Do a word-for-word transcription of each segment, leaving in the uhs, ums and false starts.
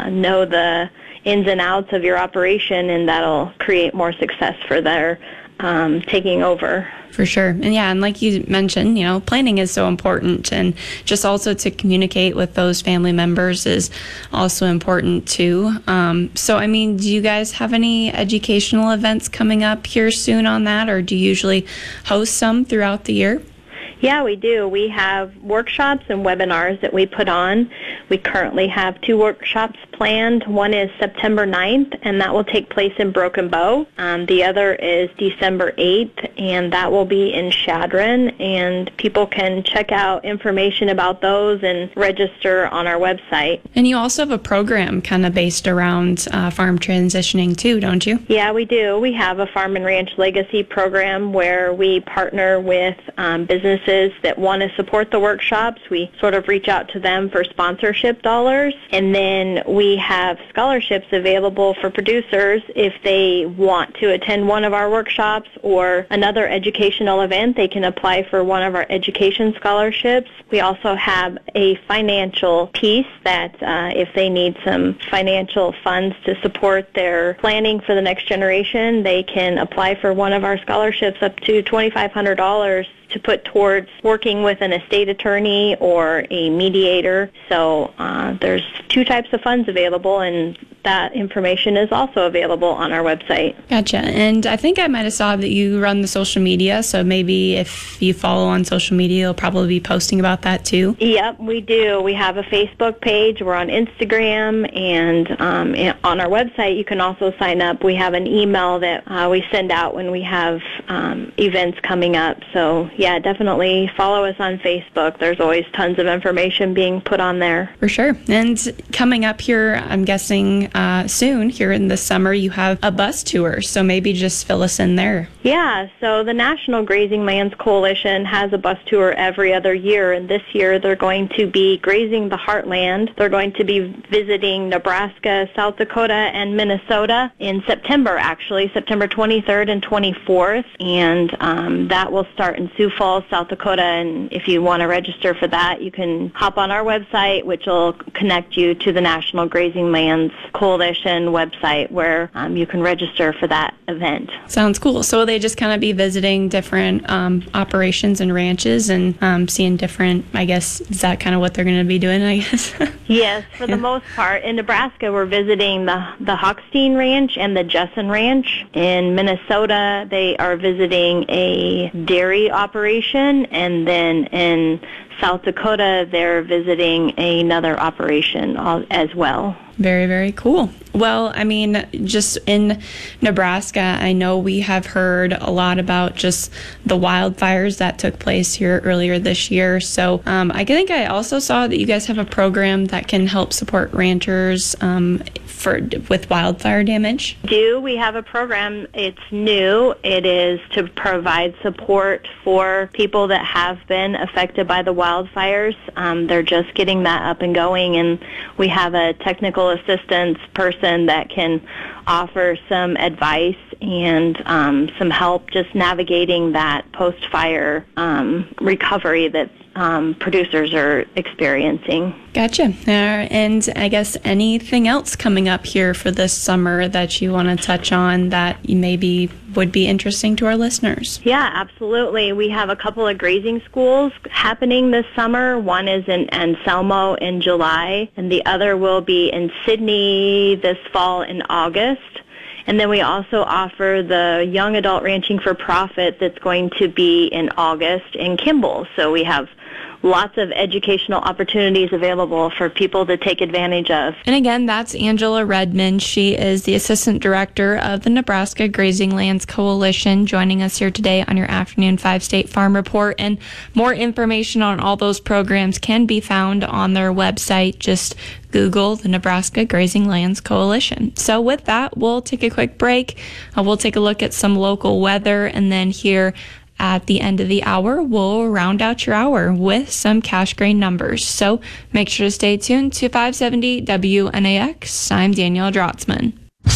uh, know the ins and outs of your operation, and that'll create more success for their um, taking over. For sure. And yeah, and like you mentioned, you know, planning is so important, and just also to communicate with those family members is also important too. Um, so, I mean, do you guys have any educational events coming up here soon on that, or do you usually host some throughout the year? Yeah, we do. We have workshops and webinars that we put on. We currently have two workshops planned. One is September ninth, and that will take place in Broken Bow. Um, the other is December eighth, and that will be in Chadron. And people can check out information about those and register on our website. And you also have a program kind of based around uh, farm transitioning too, don't you? Yeah, we do. We have a Farm and Ranch Legacy program where we partner with um, businesses that want to support the workshops. We sort of reach out to them for sponsorship dollars, and then we have scholarships available for producers if they want to attend one of our workshops or another educational event. They can apply for one of our education scholarships. We also have a financial piece that uh, if they need some financial funds to support their planning for the next generation, they can apply for one of our scholarships up to twenty-five hundred dollars to put towards working with an estate attorney or a mediator. So uh, there's two types of funds available, and that information is also available on our website. Gotcha. And I think I might have saw that you run the social media, so maybe if you follow on social media, you'll probably be posting about that too. Yep, we do. We have a Facebook page. We're on Instagram, and um, on our website, you can also sign up. We have an email that uh, we send out when we have um, events coming up. So yeah, definitely follow us on Facebook. There's always tons of information being put on there. For sure. And coming up here, I'm guessing uh, soon, here in the summer, you have a bus tour. So maybe just fill us in there. Yeah, so the National Grazing Lands Coalition has a bus tour every other year, and this year they're going to be grazing the heartland. They're going to be visiting Nebraska, South Dakota, and Minnesota in September, actually, September twenty-third and twenty-fourth, and um, that will start in Sioux Falls, South Dakota, and if you want to register for that, you can hop on our website, which will connect you to the National Grazing Lands Coalition website, where um, you can register for that event. Sounds cool. So will they just kind of be visiting different um, operations and ranches and um, seeing different, I guess, is that kind of what they're going to be doing, I guess? Yes, for the most part. In Nebraska, we're visiting the, the Hochstein Ranch and the Jessen Ranch. In Minnesota, they are visiting a dairy operation, and then in South Dakota, they're visiting another operation as well. Very, very cool. Well, I mean, just in Nebraska, I know we have heard a lot about just the wildfires that took place here earlier this year. So um, I think I also saw that you guys have a program that can help support ranchers um, for with wildfire damage. Do we have a program? It's new. It is to provide support for people that have been affected by the wildfires. Um, they're just getting that up and going, and we have a technical assistance person that can offer some advice and um, some help just navigating that post-fire um, recovery that um, producers are experiencing. Gotcha. Uh, and I guess anything else coming up here for this summer that you want to touch on that maybe would be interesting to our listeners? Yeah, absolutely. We have a couple of grazing schools happening this summer. One is in Anselmo in July, and the other will be in Sydney this fall in August. And then we also offer the Young Adult Ranching for Profit that's going to be in August in Kimball. So we have lots of educational opportunities available for people to take advantage of. And again, that's Angela Redmond. She is the Assistant Director of the Nebraska Grazing Lands Coalition, joining us here today on your Afternoon five State Farm Report. And more information on all those programs can be found on their website. Just Google the Nebraska Grazing Lands Coalition. So with that, we'll take a quick break. Uh, we'll take a look at some local weather, and then here at the end of the hour, we'll round out your hour with some cash grain numbers. So make sure to stay tuned to five seventy W N A X. I'm Danielle Drotzman.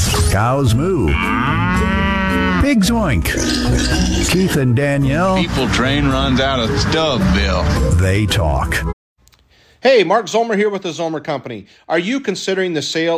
Cows moo. Pigs oink. Keith and Danielle. People train runs out of Stubville. They talk. Hey, Mark Zollmer here with the Zollmer Company. Are you considering the sale